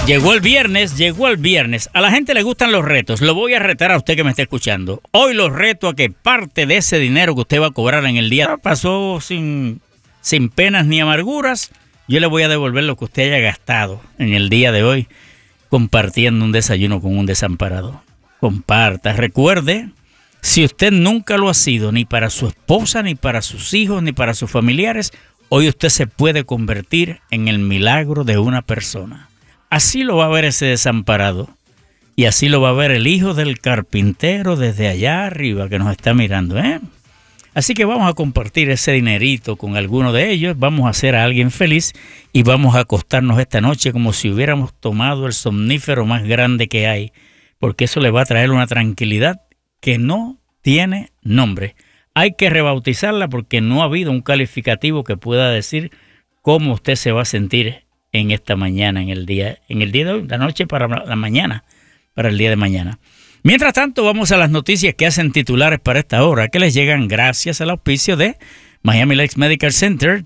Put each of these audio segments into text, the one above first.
Llegó el viernes. A la gente le gustan los retos. Lo voy a retar a usted que me está escuchando. Hoy lo reto a que parte de ese dinero que usted va a cobrar en el día pasó sin penas ni amarguras. Yo le voy a devolver lo que usted haya gastado en el día de hoy compartiendo un desayuno con un desamparado. Comparta. Recuerde, si usted nunca lo ha sido ni para su esposa, ni para sus hijos, ni para sus familiares, hoy usted se puede convertir en el milagro de una persona. Así lo va a ver ese desamparado y así lo va a ver el hijo del carpintero desde allá arriba que nos está mirando, ¿eh? Así que vamos a compartir ese dinerito con alguno de ellos, vamos a hacer a alguien feliz y vamos a acostarnos esta noche como si hubiéramos tomado el somnífero más grande que hay, porque eso le va a traer una tranquilidad que no tiene nombre. Hay que rebautizarla porque no ha habido un calificativo que pueda decir cómo usted se va a sentir en esta mañana, en el día de hoy, la noche para la mañana, para el día de mañana. Mientras tanto, vamos a las noticias que hacen titulares para esta hora, que les llegan gracias al auspicio de Miami Lakes Medical Center,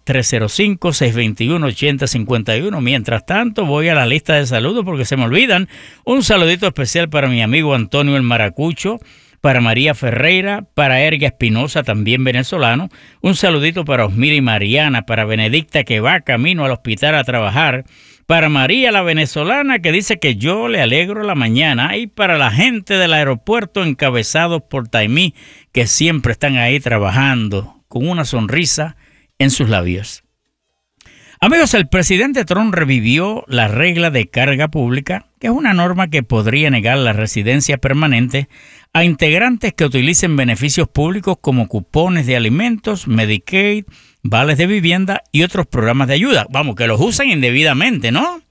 305-621-8051. Mientras tanto, voy a la lista de saludos porque se me olvidan. Un saludito especial para mi amigo Antonio el Maracucho, para María Ferreira, para Erga Espinosa, también venezolano. Un saludito para Osmira y Mariana, para Benedicta que va camino al hospital a trabajar, para María la venezolana que dice que yo le alegro la mañana, y para la gente del aeropuerto encabezados por Taimí que siempre están ahí trabajando con una sonrisa en sus labios. Amigos, el presidente Trump revivió la regla de carga pública, que es una norma que podría negar la residencia permanente a integrantes que utilicen beneficios públicos como cupones de alimentos, Medicaid, vales de vivienda y otros programas de ayuda. Vamos, que los usan indebidamente, ¿no?